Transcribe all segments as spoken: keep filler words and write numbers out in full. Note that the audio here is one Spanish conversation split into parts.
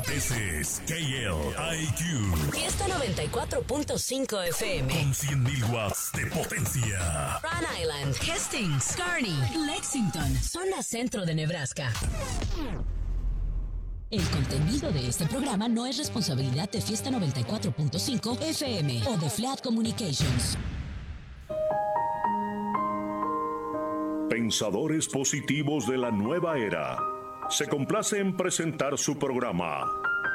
Ese es K L I Q. Fiesta noventa y cuatro punto cinco F M. Con cien mil watts de potencia. Rhode Island, Hastings, Kearney, Lexington, zona centro de Nebraska. El contenido de este programa no es responsabilidad de Fiesta noventa y cuatro punto cinco F M o de Flat Communications. Pensadores positivos de la nueva era. Se complace en presentar su programa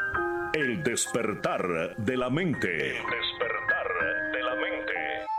El despertar de la mente. El despertar de la mente.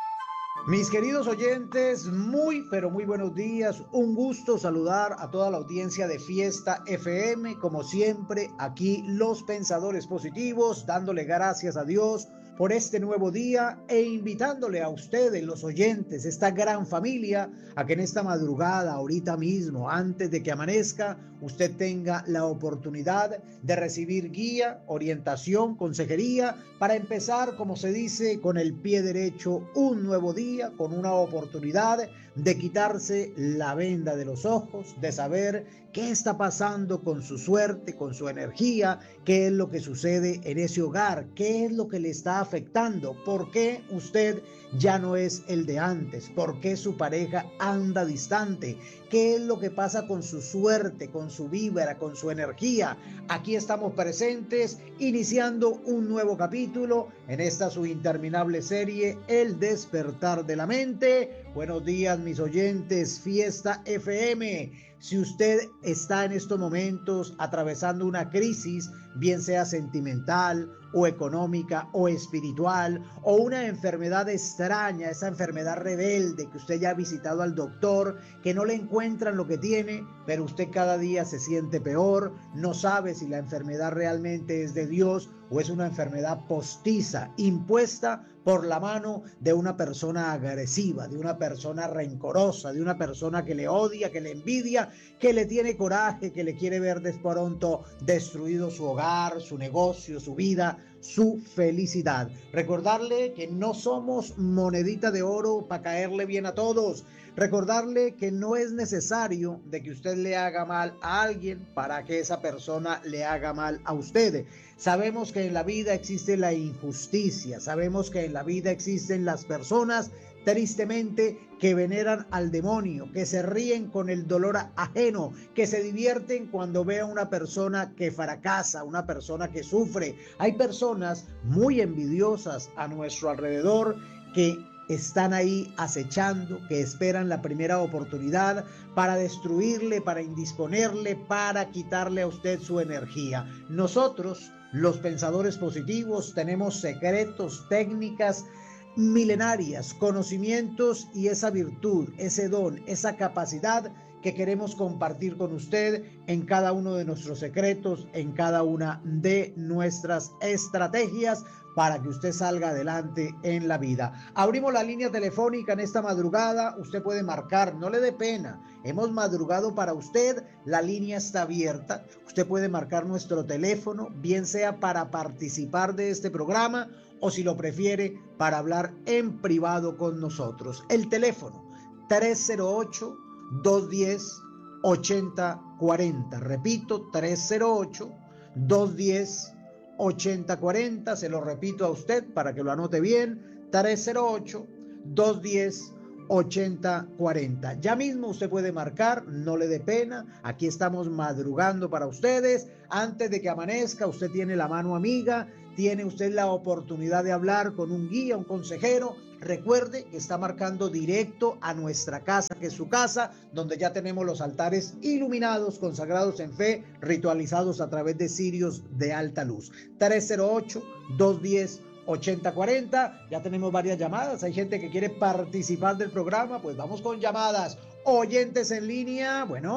Mis queridos oyentes, muy pero muy buenos días. Un gusto saludar a toda la audiencia de Fiesta F M. Como siempre, aquí los pensadores positivos, dándole gracias a Dios por este nuevo día e invitándole a ustedes, los oyentes, esta gran familia, a que en esta madrugada, ahorita mismo, antes de que amanezca, usted tenga la oportunidad de recibir guía, orientación, consejería, para empezar, como se dice, con el pie derecho, un nuevo día, con una oportunidad de quitarse la venda de los ojos, de saber qué está pasando con su suerte, con su energía, qué es lo que sucede en ese hogar, qué es lo que le está afectando, por qué usted ya no es el de antes, por qué su pareja anda distante, qué es lo que pasa con su suerte, con su vibra, con su energía. Aquí estamos presentes, iniciando un nuevo capítulo en esta su interminable serie, El despertar de la mente. Buenos días, mis oyentes, Fiesta F M. Si usted está en estos momentos atravesando una crisis, bien sea sentimental o económica o espiritual, o una enfermedad extraña, esa enfermedad rebelde que usted ya ha visitado al doctor, que no le encuentran lo que tiene, pero usted cada día se siente peor, no sabe si la enfermedad realmente es de Dios o es una enfermedad postiza, impuesta por la mano de una persona agresiva, de una persona rencorosa, de una persona que le odia, que le envidia, que le tiene coraje, que le quiere ver de pronto destruido su hogar, su negocio, su vida, su felicidad. Recordarle que no somos monedita de oro para caerle bien a todos. Recordarle que no es necesario de que usted le haga mal a alguien para que esa persona le haga mal a usted. Sabemos que en la vida existe la injusticia, sabemos que en la vida existen las personas, tristemente, que veneran al demonio, que se ríen con el dolor ajeno, que se divierten cuando ve a una persona que fracasa, una persona que sufre. Hay personas muy envidiosas a nuestro alrededor que están ahí acechando, que esperan la primera oportunidad para destruirle, para indisponerle, para quitarle a usted su energía. Nosotros, los pensadores positivos, tenemos secretos, técnicas milenarias, conocimientos y esa virtud, ese don, esa capacidad que queremos compartir con usted en cada uno de nuestros secretos, en cada una de nuestras estrategias para que usted salga adelante en la vida. Abrimos la línea telefónica en esta madrugada, usted puede marcar, no le dé pena, hemos madrugado para usted, la línea está abierta, usted puede marcar nuestro teléfono, bien sea para participar de este programa o si lo prefiere para hablar en privado con nosotros. El teléfono tres cero ocho, dos uno cero, ocho cero cuatro cero, repito, tres cero ocho, dos uno cero, ocho cero cuatro cero, se lo repito a usted para que lo anote bien, tres cero ocho, dos uno cero, ocho cero cuatro cero. Ya mismo usted puede marcar, no le dé pena, aquí estamos madrugando para ustedes. Antes de que amanezca, usted tiene la mano amiga, tiene usted la oportunidad de hablar con un guía, un consejero. Recuerde que está marcando directo a nuestra casa, que es su casa, donde ya tenemos los altares iluminados, consagrados en fe, ritualizados a través de cirios de alta luz. tres cero ocho, dos uno cero, ocho cero cuatro cero. Ya tenemos varias llamadas. Hay gente que quiere participar del programa. Pues vamos con llamadas. Oyentes en línea. Bueno.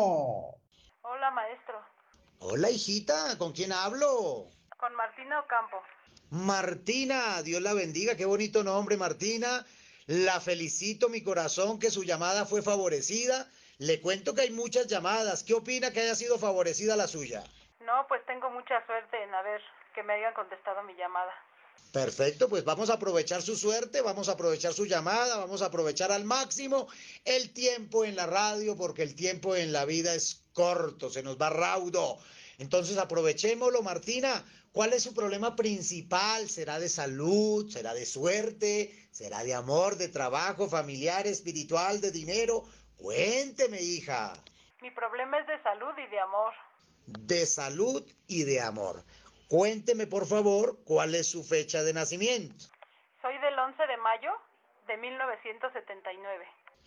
Hola, maestro. Hola, hijita. ¿Con quién hablo? Con Martina Ocampo. Martina, Dios la bendiga. Qué bonito nombre, Martina. La felicito, mi corazón, que su llamada fue favorecida. Le cuento que hay muchas llamadas. ¿Qué opina que haya sido favorecida la suya? No, pues tengo mucha suerte en haber que me hayan contestado mi llamada. Perfecto, pues vamos a aprovechar su suerte, vamos a aprovechar su llamada, vamos a aprovechar al máximo el tiempo en la radio, porque el tiempo en la vida es corto, se nos va raudo. Entonces aprovechémoslo, Martina. ¿Cuál es su problema principal? ¿Será de salud? ¿Será de suerte? ¿Será de amor, de trabajo, familiar, espiritual, de dinero? Cuénteme, hija. Mi problema es de salud y de amor. De salud y de amor. Cuénteme, por favor, cuál es su fecha de nacimiento. Soy del once de mayo de mil novecientos setenta y nueve.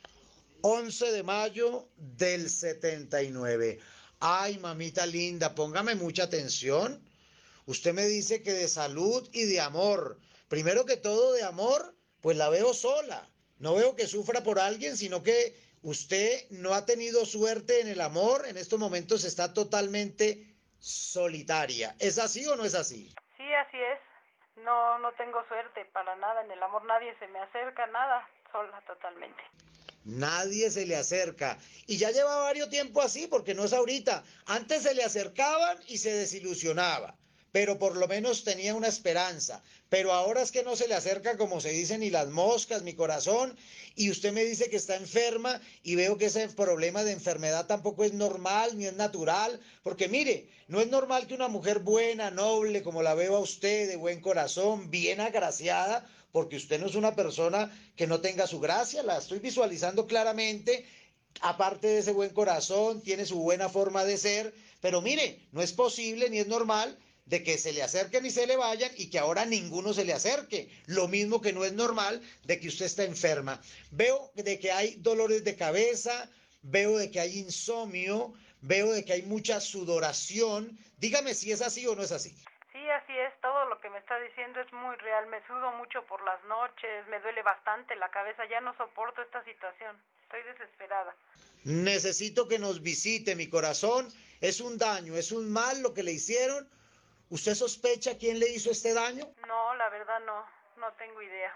once de mayo del setenta y nueve. Ay, mamita linda, póngame mucha atención. Usted me dice que de salud y de amor. Primero que todo, de amor, pues la veo sola. No veo que sufra por alguien, sino que usted no ha tenido suerte en el amor. En estos momentos está totalmente solitaria. ¿Es así o no es así? Sí, así es. No, no tengo suerte para nada en el amor. Nadie se me acerca, nada. Sola totalmente. Nadie se le acerca. Y ya lleva varios tiempo así, porque no es ahorita. Antes se le acercaban y se desilusionaba, pero por lo menos tenía una esperanza. Pero ahora es que no se le acerca, como se dice, ni las moscas, mi corazón. Y usted me dice que está enferma y veo que ese problema de enfermedad tampoco es normal ni es natural. Porque mire, no es normal que una mujer buena, noble, como la veo a usted, de buen corazón, bien agraciada, porque usted no es una persona que no tenga su gracia, la estoy visualizando claramente. Aparte de ese buen corazón, tiene su buena forma de ser. Pero mire, no es posible ni es normal de que se le acerquen y se le vayan y que ahora ninguno se le acerque. Lo mismo que no es normal de que usted está enferma. Veo de que hay dolores de cabeza, veo de que hay insomnio, veo de que hay mucha sudoración. Dígame si es así o no es así. Sí, así es. Todo lo que me está diciendo es muy real. Me sudo mucho por las noches, me duele bastante la cabeza. Ya no soporto esta situación. Estoy desesperada. Necesito que nos visite, mi corazón. Es un daño, es un mal lo que le hicieron. ¿Usted sospecha quién le hizo este daño? No, la verdad no, no tengo idea.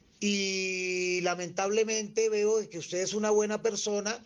Y lamentablemente veo que usted es una buena persona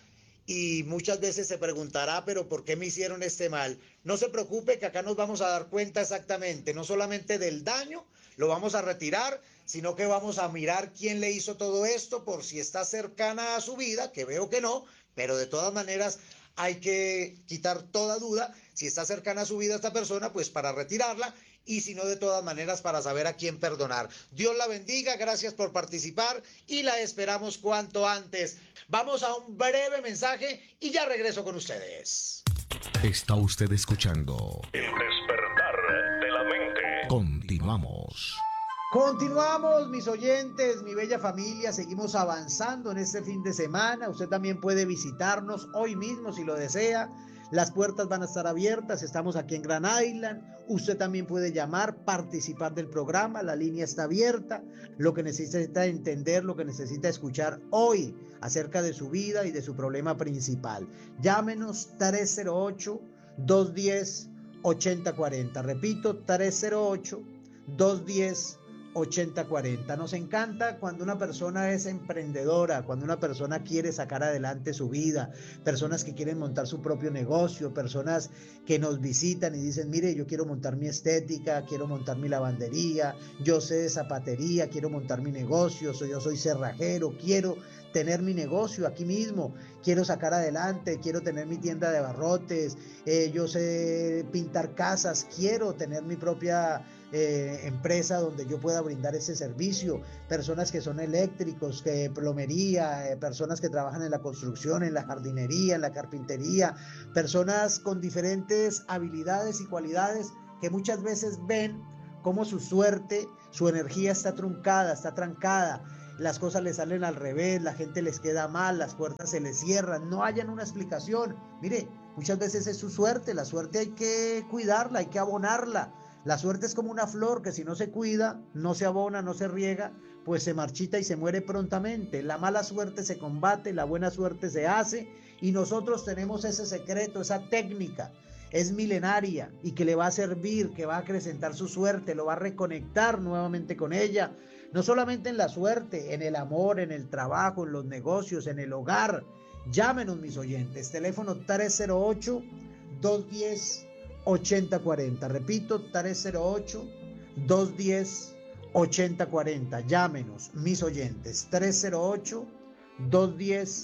y muchas veces se preguntará, pero ¿por qué me hicieron este mal? No se preocupe, que acá nos vamos a dar cuenta exactamente, no solamente del daño, lo vamos a retirar, sino que vamos a mirar quién le hizo todo esto, por si está cercana a su vida, que veo que no, pero de todas maneras hay que quitar toda duda. Si está cercana a su vida esta persona, pues para retirarla, y si no, de todas maneras para saber a quién perdonar. Dios la bendiga, gracias por participar y la esperamos cuanto antes. Vamos a un breve mensaje y ya regreso con ustedes. Está usted escuchando El despertar de la mente. Continuamos. Continuamos, mis oyentes, mi bella familia, seguimos avanzando en este fin de semana. Usted también puede visitarnos hoy mismo si lo desea. Las puertas van a estar abiertas, estamos aquí en Grand Island. Usted también puede llamar, participar del programa, la línea está abierta. Lo que necesita entender, lo que necesita escuchar hoy acerca de su vida y de su problema principal. Llámenos tres cero ocho, dos uno cero, ocho cero cuatro cero. Repito, tres cero ocho, dos uno cero, ocho cero cuatro cero. Nos encanta cuando una persona es emprendedora, cuando una persona quiere sacar adelante su vida, personas que quieren montar su propio negocio, personas que nos visitan y dicen, mire, yo quiero montar mi estética, quiero montar mi lavandería, yo sé de zapatería, quiero montar mi negocio, soy, yo soy cerrajero, quiero tener mi negocio aquí mismo, quiero sacar adelante, quiero tener mi tienda de abarrotes, eh, yo sé pintar casas, quiero tener mi propia Eh, empresa donde yo pueda brindar ese servicio, personas que son eléctricos, que plomería, eh, personas que trabajan en la construcción, en la jardinería, en la carpintería, personas con diferentes habilidades y cualidades que muchas veces ven cómo su suerte, su energía está truncada, está trancada, las cosas les salen al revés, la gente les queda mal, las puertas se les cierran, no hayan una explicación. Mire, muchas veces es su suerte, la suerte hay que cuidarla, hay que abonarla. La suerte es como una flor que si no se cuida, no se abona, no se riega, pues se marchita y se muere prontamente. La mala suerte se combate, la buena suerte se hace, y nosotros tenemos ese secreto, esa técnica, es milenaria y que le va a servir, que va a acrecentar su suerte, lo va a reconectar nuevamente con ella, no solamente en la suerte, en el amor, en el trabajo, en los negocios, en el hogar. Llámenos, mis oyentes, teléfono tres cero ocho, dos uno cero, ocho cero cuatro cero. Repito, tres cero ocho, dos uno cero, ocho cero cuatro cero. Llámenos, mis oyentes, tres cero ocho, dos uno cero,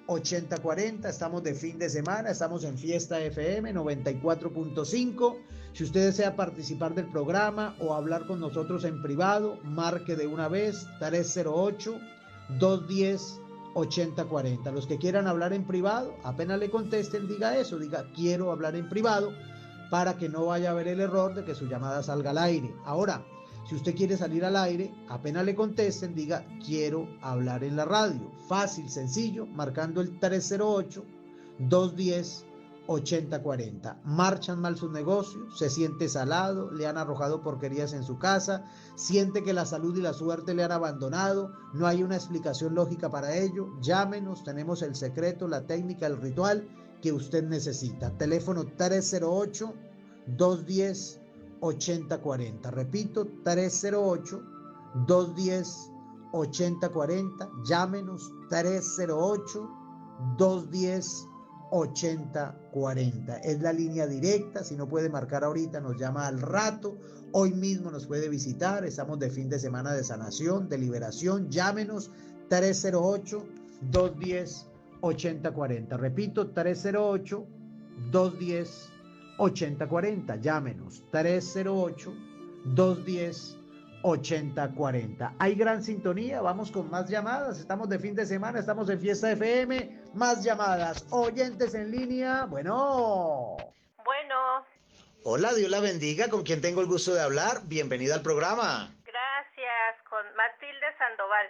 ochenta cuarenta. Estamos de fin de semana, estamos en Fiesta F M noventa y cuatro punto cinco. Si usted desea participar del programa o hablar con nosotros en privado, marque de una vez tres cero ocho, dos uno cero, ochenta cuarenta. Los que quieran hablar en privado, apenas le contesten, diga eso, diga quiero hablar en privado, para que no vaya a haber el error de que su llamada salga al aire. Ahora, si usted quiere salir al aire, apenas le contesten, diga quiero hablar en la radio. Fácil, sencillo, marcando el tres cero ocho, dos uno cero, ochenta cuarenta. Marchan mal sus negocios, se siente salado, le han arrojado porquerías en su casa, siente que la salud y la suerte le han abandonado, no hay una explicación lógica para ello. Llámenos, tenemos el secreto, la técnica, el ritual que usted necesita. Teléfono tres cero ocho, dos uno cero, ochenta cuarenta. Repito, tres cero ocho, dos uno cero, ochenta cuarenta. Llámenos, tres cero ocho, dos uno cero, ochenta cuarenta. Es la línea directa. Si no puede marcar ahorita, nos llama al rato. Hoy mismo nos puede visitar. Estamos de fin de semana de sanación, de liberación. Llámenos, tres cero ocho, dos uno cero, ochenta cuarenta. Repito, tres cero ocho, dos uno cero, ochenta cuarenta. Llámenos, tres cero ocho, dos uno cero, ochenta cuarenta. Hay gran sintonía, vamos con más llamadas. Estamos de fin de semana, estamos en Fiesta F M. Más llamadas, oyentes en línea. Bueno. Bueno. Hola, Dios la bendiga. ¿Con quién tengo el gusto de hablar? Bienvenida al programa. Gracias, con Matilde Sandoval.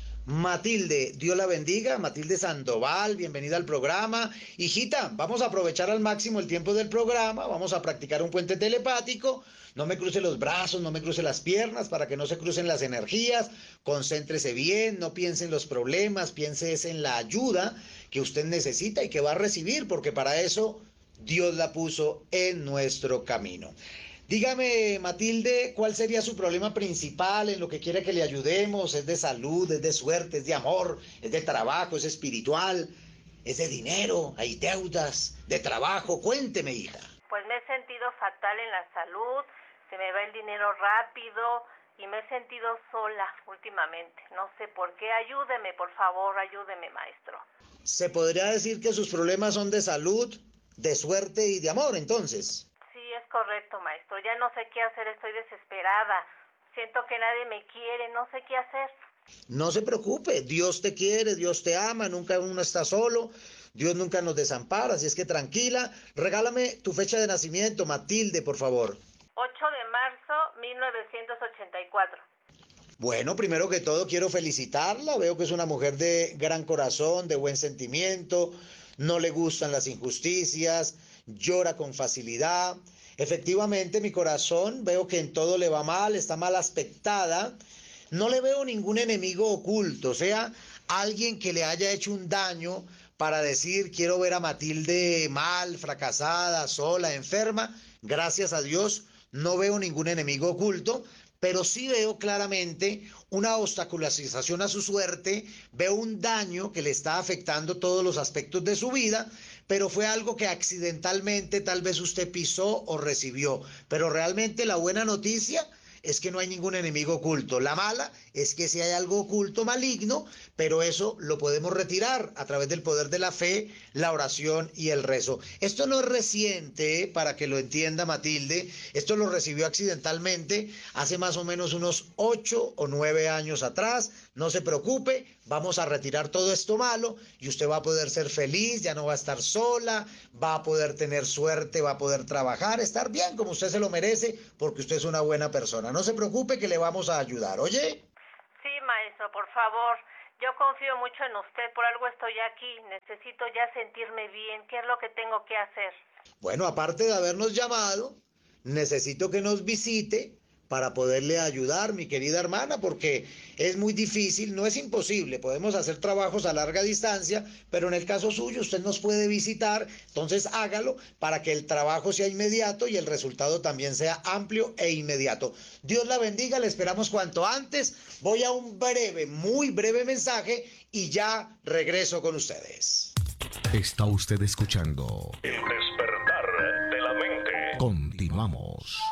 Matilde, Dios la bendiga. Matilde Sandoval, bienvenida al programa. Hijita, vamos a aprovechar al máximo el tiempo del programa, vamos a practicar un puente telepático. No me cruce los brazos, no me cruce las piernas para que no se crucen las energías. Concéntrese bien, no piense en los problemas, piense en la ayuda que usted necesita y que va a recibir, porque para eso Dios la puso en nuestro camino. Dígame, Matilde, ¿cuál sería su problema principal en lo que quiere que le ayudemos? ¿Es de salud, es de suerte, es de amor, es de trabajo, es espiritual, es de dinero, hay deudas, de trabajo? Cuénteme, hija. Pues me he sentido fatal en la salud, se me va el dinero rápido y me he sentido sola últimamente. No sé por qué. Ayúdeme, por favor, ayúdeme, maestro. ¿Se podría decir que sus problemas son de salud, de suerte y de amor, entonces? Es correcto, maestro. Ya no sé qué hacer, estoy desesperada. Siento que nadie me quiere, no sé qué hacer. No se preocupe, Dios te quiere, Dios te ama, nunca uno está solo, Dios nunca nos desampara, así es que tranquila. Regálame tu fecha de nacimiento, Matilde, por favor. ocho de marzo, mil novecientos ochenta y cuatro. Bueno, primero que todo quiero felicitarla, veo que es una mujer de gran corazón, de buen sentimiento, no le gustan las injusticias, llora con facilidad. Efectivamente, mi corazón, veo que en todo le va mal, está mal aspectada. No le veo ningún enemigo oculto, o sea, alguien que le haya hecho un daño para decir quiero ver a Matilde mal, fracasada, sola, enferma. Gracias a Dios, no veo ningún enemigo oculto, pero sí veo claramente una obstaculización a su suerte, veo un daño que le está afectando todos los aspectos de su vida, pero fue algo que accidentalmente tal vez usted pisó o recibió. Pero realmente la buena noticia es que no hay ningún enemigo oculto. La mala es que sí hay algo oculto, maligno, pero eso lo podemos retirar a través del poder de la fe, la oración y el rezo. Esto no es reciente, ¿eh? Para que lo entienda Matilde, esto lo recibió accidentalmente hace más o menos unos ocho o nueve años atrás. No se preocupe, vamos a retirar todo esto malo y usted va a poder ser feliz, ya no va a estar sola, va a poder tener suerte, va a poder trabajar, estar bien como usted se lo merece, porque usted es una buena persona. No se preocupe que le vamos a ayudar, ¿oye? Sí, maestro, por favor. Yo confío mucho en usted, por algo estoy aquí. Necesito ya sentirme bien. ¿Qué es lo que tengo que hacer? Bueno, aparte de habernos llamado, necesito que nos visite para poderle ayudar, mi querida hermana, porque es muy difícil, no es imposible, podemos hacer trabajos a larga distancia, pero en el caso suyo usted nos puede visitar, entonces hágalo para que el trabajo sea inmediato y el resultado también sea amplio e inmediato. Dios la bendiga, le esperamos cuanto antes. Voy a un breve, muy breve mensaje y ya regreso con ustedes. Está usted escuchando El despertar de la mente. Continuamos.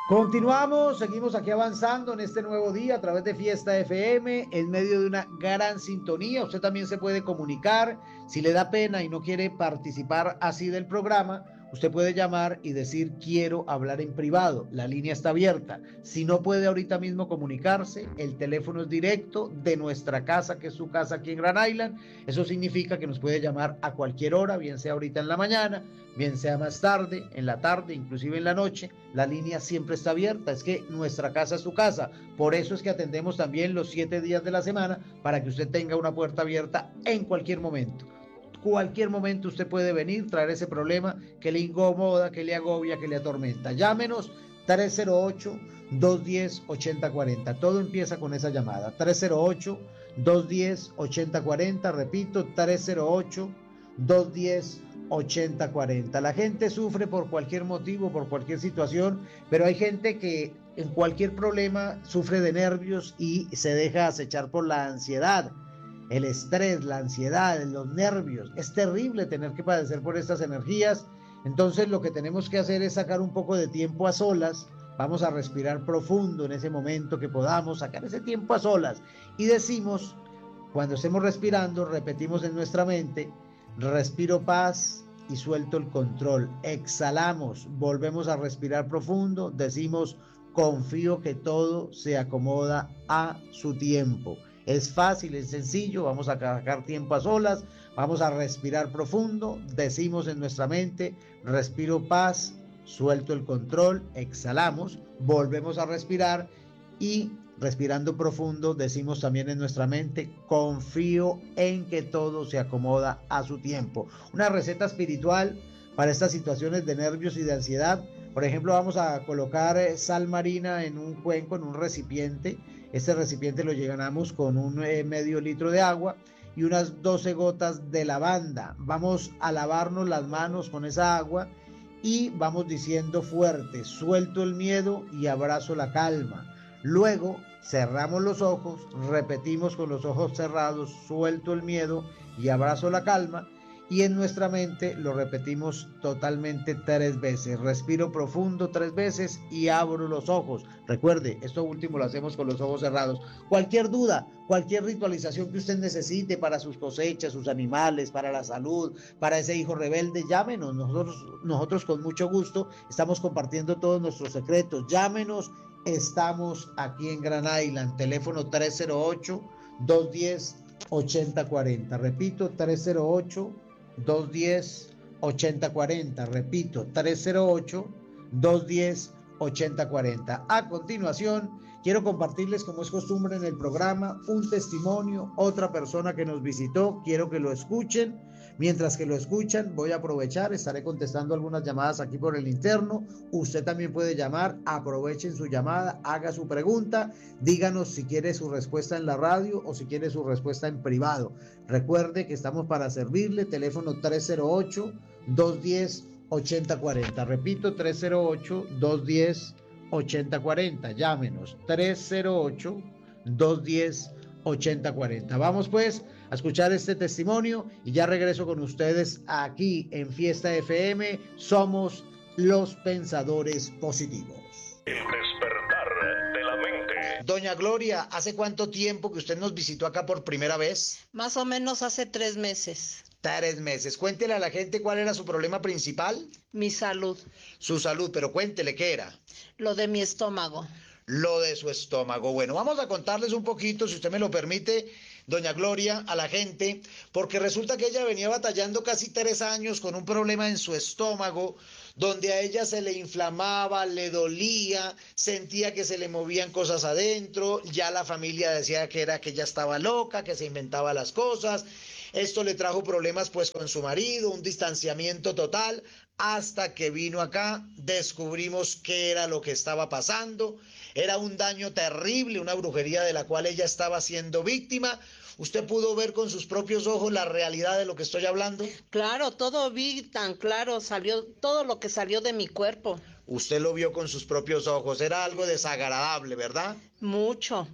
Continuamos, seguimos aquí avanzando en este nuevo día a través de Fiesta F M, en medio de una gran sintonía. Usted también se puede comunicar. Si le da pena y no quiere participar así del programa, usted puede llamar y decir quiero hablar en privado. La línea está abierta. Si no puede ahorita mismo comunicarse, el teléfono es directo de nuestra casa, que es su casa aquí en Grand Island. Eso significa que nos puede llamar a cualquier hora, bien sea ahorita en la mañana, bien sea más tarde, en la tarde, inclusive en la noche. La línea siempre está abierta. Es que nuestra casa es su casa. Por eso es que atendemos también los siete días de la semana, para que usted tenga una puerta abierta en cualquier momento. Cualquier momento usted puede venir, traer ese problema que le incomoda, que le agobia, que le atormenta. Llámenos tres cero ocho, dos uno cero, ocho cero cuatro cero. Todo empieza con esa llamada. tres cero ocho, dos uno cero, ocho cero cuatro cero. Repito, tres cero ocho, dos uno cero, ocho cero cuatro cero. La gente sufre por cualquier motivo, por cualquier situación, pero hay gente que en cualquier problema sufre de nervios y se deja acechar por la ansiedad. El estrés, la ansiedad, los nervios. Es terrible tener que padecer por estas energías. Entonces lo que tenemos que hacer es sacar un poco de tiempo a solas. Vamos a respirar profundo en ese momento que podamos, sacar ese tiempo a solas. Y decimos, cuando estemos respirando, repetimos en nuestra mente, respiro paz y suelto el control. Exhalamos, volvemos a respirar profundo, decimos, confío que todo se acomoda a su tiempo. Es fácil, es sencillo, vamos a sacar tiempo a solas, vamos a respirar profundo, decimos en nuestra mente, respiro paz, suelto el control, exhalamos, volvemos a respirar y respirando profundo decimos también en nuestra mente, confío en que todo se acomoda a su tiempo. Una receta espiritual para estas situaciones de nervios y de ansiedad. Por ejemplo, vamos a colocar sal marina en un cuenco, en un recipiente. Este recipiente lo llenamos con un eh, medio litro de agua y unas doce gotas de lavanda. Vamos a lavarnos las manos con esa agua y vamos diciendo fuerte, suelto el miedo y abrazo la calma. Luego cerramos los ojos, repetimos con los ojos cerrados, suelto el miedo y abrazo la calma. Y en nuestra mente lo repetimos totalmente tres veces. Respiro profundo tres veces y abro los ojos. Recuerde, esto último lo hacemos con los ojos cerrados. Cualquier duda, cualquier ritualización que usted necesite para sus cosechas, sus animales, para la salud, para ese hijo rebelde, llámenos. Nosotros, nosotros con mucho gusto estamos compartiendo todos nuestros secretos. Llámenos, estamos aquí en Grand Island. Teléfono tres cero ocho, dos uno cero, ocho cero cuatro cero. Repito, tres cero ocho, dos uno cero, ocho cero cuatro cero. Repito, tres cero ocho, dos uno cero, ocho cero cuatro cero. A continuación, quiero compartirles, como es costumbre en el programa, un testimonio, otra persona que nos visitó. Quiero que lo escuchen. Mientras que lo escuchan, voy a aprovechar, estaré contestando algunas llamadas aquí por el interno. Usted también puede llamar, aprovechen su llamada, haga su pregunta, díganos si quiere su respuesta en la radio o si quiere su respuesta en privado. Recuerde que estamos para servirle, teléfono tres cero ocho, dos uno cero, ocho cero cuatro cero. Repito, tres cero ocho, dos uno cero, ocho cero cuatro cero. Llámenos, tres cero ocho, dos uno cero, ocho cero cuatro cero. Vamos pues a escuchar este testimonio y ya regreso con ustedes aquí en Fiesta F M. Somos los pensadores positivos. El despertar de la mente. Doña Gloria, ¿hace cuánto tiempo que usted nos visitó acá por primera vez? Más o menos hace tres meses. Tres meses. Cuéntele a la gente cuál era su problema principal. Mi salud. Su salud, pero cuéntele qué era. Lo de mi estómago. Lo de su estómago. Bueno, vamos a contarles un poquito, si usted me lo permite, doña Gloria, a la gente, porque resulta que ella venía batallando casi tres años con un problema en su estómago, donde a ella se le inflamaba, le dolía, sentía que se le movían cosas adentro, ya la familia decía que era que ella estaba loca, que se inventaba las cosas. Esto le trajo problemas pues con su marido, un distanciamiento total, hasta que vino acá, descubrimos qué era lo que estaba pasando. Era un daño terrible, una brujería de la cual ella estaba siendo víctima. ¿Usted pudo ver con sus propios ojos la realidad de lo que estoy hablando? Claro, todo vi tan claro, salió todo lo que salió de mi cuerpo. Usted lo vio con sus propios ojos, era algo desagradable, ¿verdad? Mucho.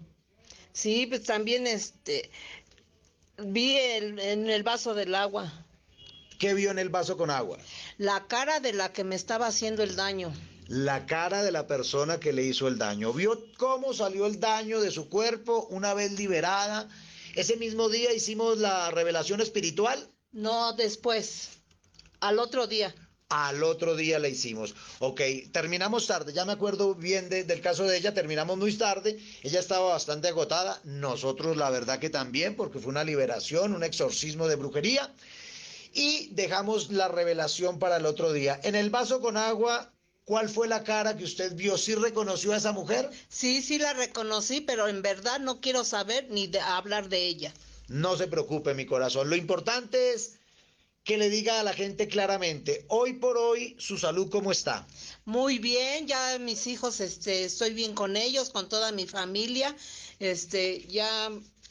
Sí, pues también este vi el, en el vaso del agua. ¿Qué vio en el vaso con agua? La cara de la que me estaba haciendo el daño. la cara de la persona que le hizo el daño. ¿Vio cómo salió el daño de su cuerpo una vez liberada? ¿Ese mismo día hicimos la revelación espiritual? No, después, al otro día. Al otro día la hicimos. Ok, terminamos tarde, ya me acuerdo bien de, del caso de ella, terminamos muy tarde, ella estaba bastante agotada, nosotros la verdad que también, porque fue una liberación, un exorcismo de brujería, y dejamos la revelación para el otro día. En el vaso con agua, ¿cuál fue la cara que usted vio? ¿Sí reconoció a esa mujer? Sí, sí la reconocí, pero en verdad no quiero saber ni de hablar de ella. No se preocupe, mi corazón, lo importante es que le diga a la gente claramente, hoy por hoy, su salud, ¿cómo está? Muy bien, ya mis hijos, este, estoy bien con ellos, con toda mi familia, este, ya,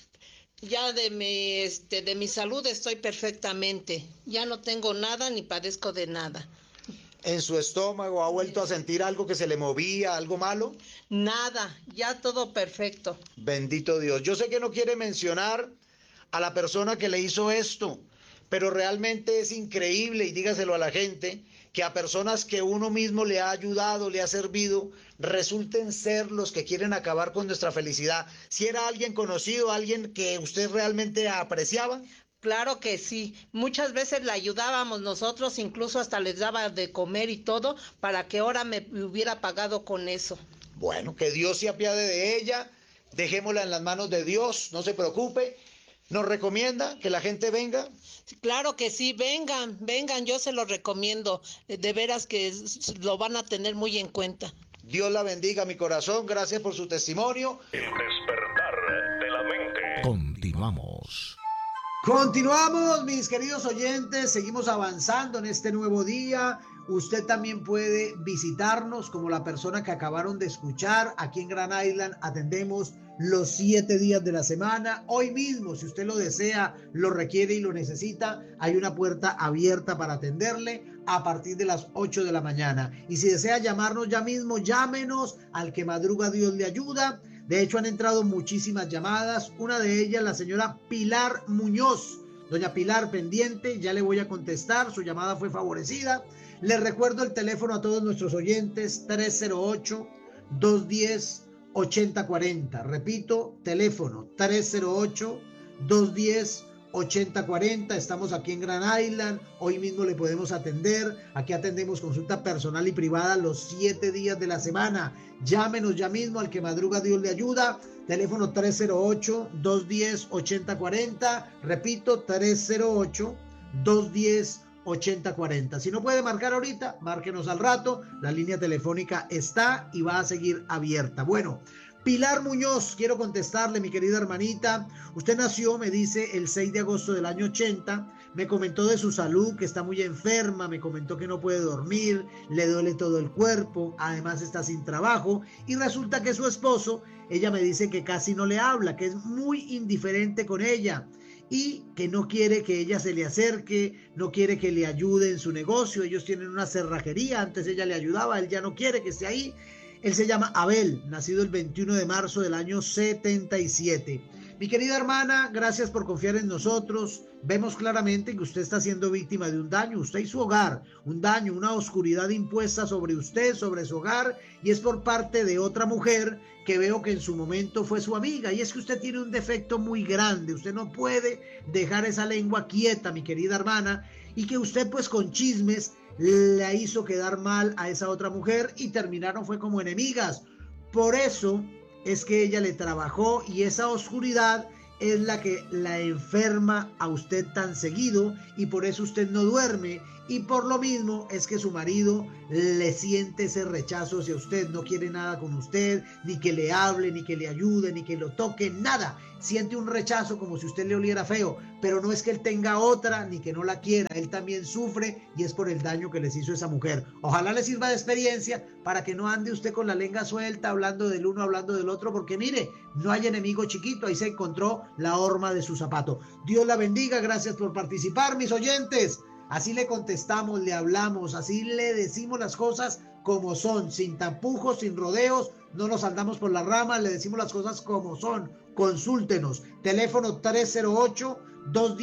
ya de mi, este, de mi salud estoy perfectamente, ya no tengo nada ni padezco de nada. ¿En su estómago ha vuelto a sentir algo que se le movía, algo malo? Nada, ya todo perfecto. Bendito Dios. Yo sé que no quiere mencionar a la persona que le hizo esto, pero realmente es increíble, y dígaselo a la gente, que a personas que uno mismo le ha ayudado, le ha servido, resulten ser los que quieren acabar con nuestra felicidad. Si era alguien conocido, alguien que usted realmente apreciaba. Claro que sí, muchas veces la ayudábamos nosotros, incluso hasta les daba de comer y todo, para que ahora me hubiera pagado con eso. Bueno, que Dios se apiade de ella, dejémosla en las manos de Dios, no se preocupe. ¿Nos recomienda que la gente venga? Claro que sí, vengan, vengan, yo se lo recomiendo, de veras que lo van a tener muy en cuenta. Dios la bendiga, mi corazón, gracias por su testimonio. El despertar de la mente. Continuamos. Continuamos, mis queridos oyentes, seguimos avanzando en este nuevo día. Usted también puede visitarnos como la persona que acabaron de escuchar. Aquí en Grand Island atendemos los siete días de la semana. Hoy mismo, si usted lo desea, lo requiere y lo necesita, hay una puerta abierta para atenderle a partir de las ocho de la mañana. Y si desea llamarnos ya mismo, llámenos al que madruga Dios le ayuda. De hecho, han entrado muchísimas llamadas. Una de ellas, la señora Pilar Muñoz. Doña Pilar, pendiente, ya le voy a contestar. Su llamada fue favorecida. Les recuerdo el teléfono a todos nuestros oyentes, tres cero ocho, dos uno cero, ocho cero cuatro cero. Repito, teléfono tres cero ocho, dos uno cero, ocho cero cuatro cero. Estamos aquí en Grand Island. Hoy mismo le podemos atender. Aquí atendemos consulta personal y privada los siete días de la semana. Llámenos ya mismo al que madruga Dios le ayuda. Teléfono tres cero ocho, dos uno cero, ocho cero cuatro cero. Repito, tres cero ocho, dos uno cero, ocho cero cuatro cero. Si no puede marcar ahorita, márquenos al rato. La línea telefónica está y va a seguir abierta. Bueno, Pilar Muñoz, quiero contestarle, mi querida hermanita. Usted nació, me dice, el seis de agosto del año ochenta. Me comentó de su salud, que está muy enferma. Me comentó que no puede dormir, le duele todo el cuerpo. Además está sin trabajo. Y resulta que su esposo, ella me dice que casi no le habla, que es muy indiferente con ella. Y que no quiere que ella se le acerque, no quiere que le ayude en su negocio. Ellos tienen una cerrajería, antes ella le ayudaba, él ya no quiere que esté ahí. Él se llama Abel, nacido el veintiuno de marzo del año setenta y siete. Mi querida hermana, gracias por confiar en nosotros. Vemos claramente que usted está siendo víctima de un daño, usted y su hogar, un daño, una oscuridad impuesta sobre usted, sobre su hogar, y es por parte de otra mujer que veo que en su momento fue su amiga. Y es que usted tiene un defecto muy grande, usted no puede dejar esa lengua quieta, mi querida hermana, y que usted pues con chismes la hizo quedar mal a esa otra mujer y terminaron fue como enemigas. Por eso es que ella le trabajó, y esa oscuridad es la que la enferma a usted tan seguido, y por eso usted no duerme, y por lo mismo es que su marido le siente ese rechazo hacia usted, no quiere nada con usted, ni que le hable, ni que le ayude, ni que lo toque, nada. Siente un rechazo como si usted le oliera feo, pero no es que él tenga otra ni que no la quiera, él también sufre y es por el daño que les hizo esa mujer. Ojalá le sirva de experiencia para que no ande usted con la lengua suelta hablando del uno, hablando del otro, porque mire, no hay enemigo chiquito, ahí se encontró la horma de su zapato. Dios la bendiga, gracias por participar, mis oyentes. Así le contestamos, le hablamos, así le decimos las cosas como son, sin tapujos, sin rodeos, no nos andamos por las ramas, le decimos las cosas como son. Consúltenos, teléfono tres cero ocho, dos uno cero,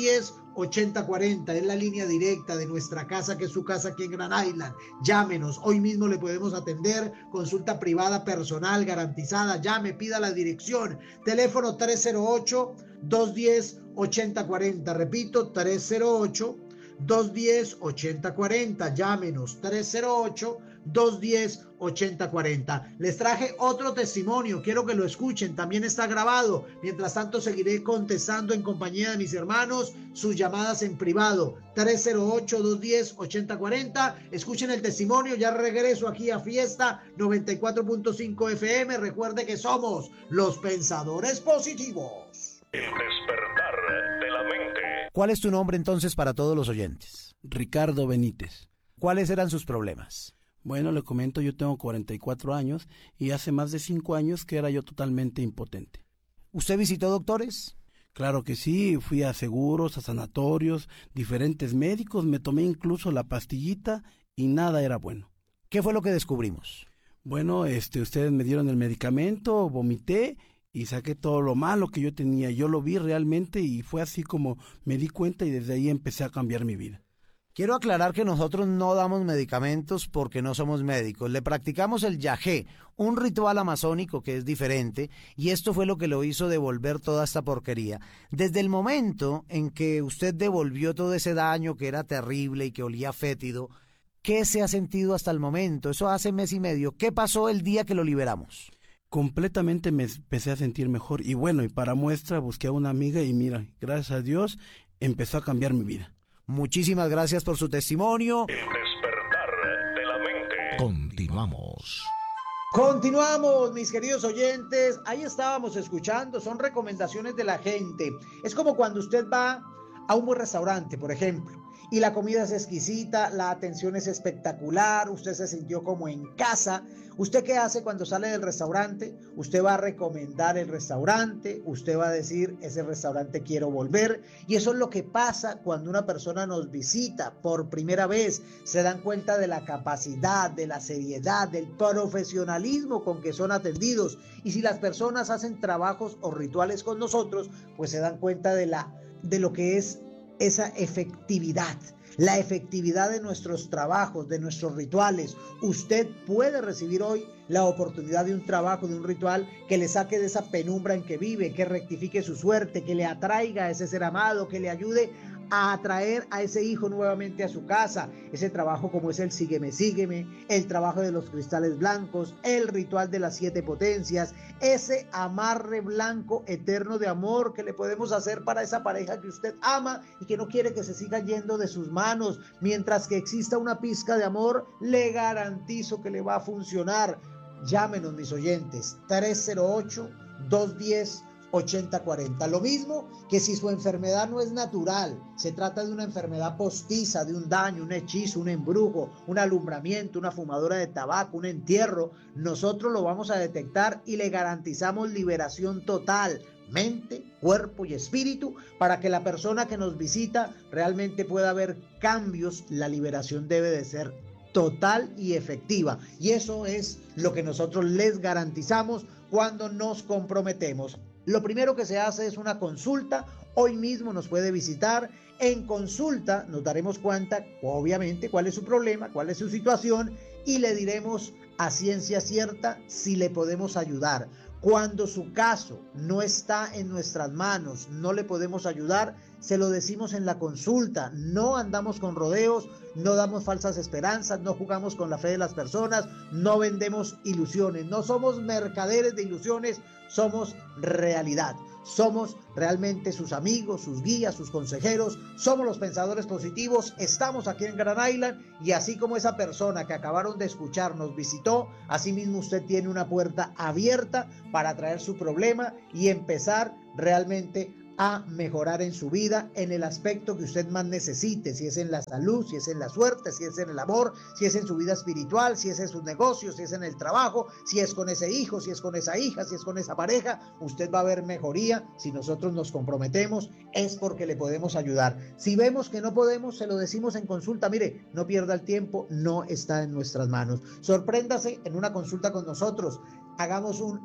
ochenta cuarenta, es la línea directa de nuestra casa, que es su casa aquí en Grand Island. Llámenos, hoy mismo le podemos atender, consulta privada personal garantizada. Llame, pida la dirección, teléfono tres cero ocho, dos uno cero, ochenta cuarenta, repito, tres cero ocho, dos uno cero, ochenta cuarenta. Llámenos, tres cero ocho, dos uno cero, ochenta cuarenta. Les traje otro testimonio, quiero que lo escuchen, también está grabado. Mientras tanto seguiré contestando en compañía de mis hermanos sus llamadas en privado, tres cero ocho, dos uno cero, ochenta cuarenta. Escuchen el testimonio, ya regreso aquí a Fiesta noventa y cuatro punto cinco F M. Recuerde que somos los Pensadores Positivos. El despertar de la mente. ¿Cuál es tu nombre entonces para todos los oyentes? Ricardo Benítez. ¿Cuáles eran sus problemas? Bueno, le comento, yo tengo cuarenta y cuatro años y hace más de cinco años que era yo totalmente impotente. ¿Usted visitó doctores? Claro que sí, fui a seguros, a sanatorios, diferentes médicos, me tomé incluso la pastillita y nada era bueno. ¿Qué fue lo que descubrimos? Bueno, este, ustedes me dieron el medicamento, vomité y saqué todo lo malo que yo tenía. Yo lo vi realmente y fue así como me di cuenta y desde ahí empecé a cambiar mi vida. Quiero aclarar que nosotros no damos medicamentos porque no somos médicos. Le practicamos el yagé, un ritual amazónico que es diferente, y esto fue lo que lo hizo devolver toda esta porquería. Desde el momento en que usted devolvió todo ese daño que era terrible y que olía fétido, ¿qué se ha sentido hasta el momento? Eso hace mes y medio. ¿Qué pasó el día que lo liberamos? Completamente me empecé a sentir mejor y bueno, y para muestra busqué a una amiga y mira, gracias a Dios empezó a cambiar mi vida. Muchísimas gracias por su testimonio. El despertar de la mente. Continuamos. Continuamos, mis queridos oyentes. Ahí estábamos escuchando, son recomendaciones de la gente. Es como cuando usted va a un buen restaurante, por ejemplo, y la comida es exquisita, la atención es espectacular, usted se sintió como en casa. ¿Usted qué hace cuando sale del restaurante? Usted va a recomendar el restaurante, usted va a decir, ese restaurante quiero volver. Y eso es lo que pasa cuando una persona nos visita por primera vez. Se dan cuenta de la capacidad, de la seriedad, del profesionalismo con que son atendidos. Y si las personas hacen trabajos o rituales con nosotros, pues se dan cuenta de la, de lo que es esa efectividad. La efectividad de nuestros trabajos, de nuestros rituales. Usted puede recibir hoy la oportunidad de un trabajo, de un ritual que le saque de esa penumbra en que vive, que rectifique su suerte, que le atraiga a ese ser amado, que le ayude a atraer a ese hijo nuevamente a su casa. Ese trabajo como es el sígueme, sígueme, el trabajo de los cristales blancos, el ritual de las siete potencias, ese amarre blanco eterno de amor que le podemos hacer para esa pareja que usted ama y que no quiere que se siga yendo de sus manos. Mientras que exista una pizca de amor, le garantizo que le va a funcionar. Llámenos, mis oyentes, tres cero ocho, dos uno cero, ochenta cuarenta. Lo mismo que si su enfermedad no es natural, se trata de una enfermedad postiza, de un daño, un hechizo, un embrujo, un alumbramiento, una fumadora de tabaco, un entierro, nosotros lo vamos a detectar y le garantizamos liberación total, mente, cuerpo y espíritu, para que la persona que nos visita realmente pueda ver cambios. La liberación debe de ser total y efectiva, y eso es lo que nosotros les garantizamos cuando nos comprometemos. Lo primero que se hace es una consulta. Hoy mismo nos puede visitar. En consulta nos daremos cuenta, obviamente, cuál es su problema, cuál es su situación, y le diremos a ciencia cierta si le podemos ayudar. Cuando su caso no está en nuestras manos, no le podemos ayudar, se lo decimos en la consulta. No andamos con rodeos, no damos falsas esperanzas, no jugamos con la fe de las personas, no vendemos ilusiones, no somos mercaderes de ilusiones, somos realidad. Somos realmente sus amigos, sus guías, sus consejeros, somos los pensadores positivos, estamos aquí en Grand Island, y así como esa persona que acabaron de escuchar nos visitó, así mismo usted tiene una puerta abierta para traer su problema y empezar realmente a mejorar en su vida en el aspecto que usted más necesite, si es en la salud, si es en la suerte, si es en el amor, si es en su vida espiritual, si es en sus negocios, si es en el trabajo, si es con ese hijo, si es con esa hija, si es con esa pareja. Usted va a ver mejoría. Si nosotros nos comprometemos es porque le podemos ayudar. Si vemos que no podemos, se lo decimos en consulta. Mire, no pierda el tiempo, no está en nuestras manos. Sorpréndase en una consulta con nosotros. Hagamos un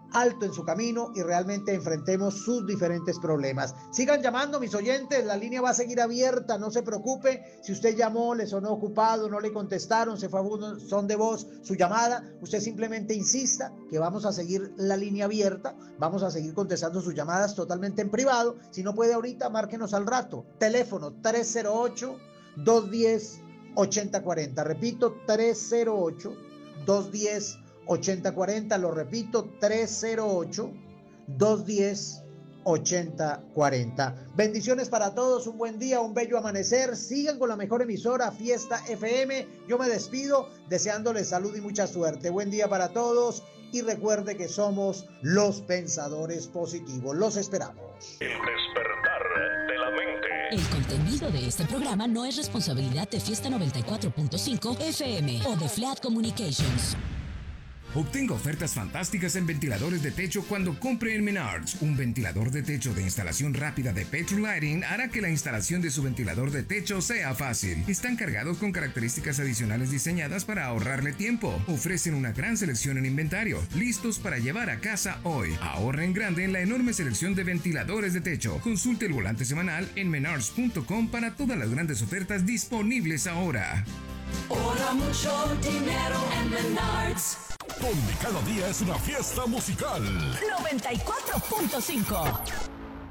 alto en su camino y realmente enfrentemos sus diferentes problemas. Sigan llamando, mis oyentes, la línea va a seguir abierta, no se preocupe. Si usted llamó, le sonó ocupado, no le contestaron, se fue a un son de voz su llamada, usted simplemente insista que vamos a seguir la línea abierta, vamos a seguir contestando sus llamadas totalmente en privado. Si no puede ahorita, márquenos al rato. Teléfono tres cero ocho, dos uno cero, ocho cero cuatro cero. Repito, tres cero ocho, dos uno cero, ocho cero cuatro cero. Lo repito, tres cero ocho, dos uno cero, ocho cero cuatro cero. Bendiciones para todos, un buen día, un bello amanecer. Sigan con la mejor emisora, Fiesta F M. Yo me despido deseándoles salud y mucha suerte. Buen día para todos y recuerde que somos los pensadores positivos. Los esperamos. El despertar de la mente. El contenido de este programa no es responsabilidad de Fiesta noventa y cuatro punto cinco F M o de Flat Communications. Obtenga ofertas fantásticas en ventiladores de techo cuando compre en Menards. Un ventilador de techo de instalación rápida de Petro Lighting hará que la instalación de su ventilador de techo sea fácil. Están cargados con características adicionales diseñadas para ahorrarle tiempo. Ofrecen una gran selección en inventario, listos para llevar a casa hoy. Ahorra en grande en la enorme selección de ventiladores de techo. Consulte el volante semanal en menards punto com para todas las grandes ofertas disponibles ahora. Ahorra mucho dinero en Menards. Donde cada día es una fiesta musical. noventa y cuatro punto cinco